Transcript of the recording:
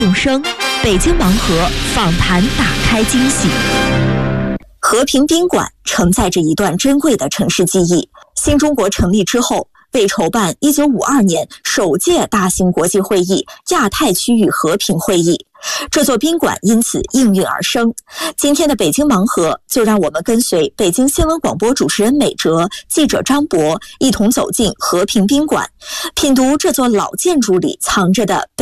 永生，北京盲盒访谈打开惊喜。和平宾馆承载着一段珍贵的城市记忆。新中国成立之后，为筹办1952年首届大型国际会议亚太区域和平会议，这座宾馆因此应运而生。今天的北京盲盒，就让我们跟随北京新闻广播主持人美哲、记者张博一同走进和平宾馆，品读这座老建筑里藏着的